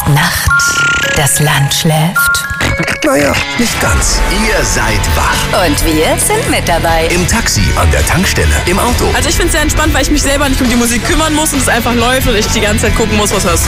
ist Nacht, das Land schläft. Naja, nicht ganz. Ihr seid wach. Und wir sind mit dabei. Im Taxi, an der Tankstelle, im Auto. Also ich finde es sehr entspannt, weil ich mich selber nicht um die Musik kümmern muss und es einfach läuft und ich die ganze Zeit gucken muss, was hörst du.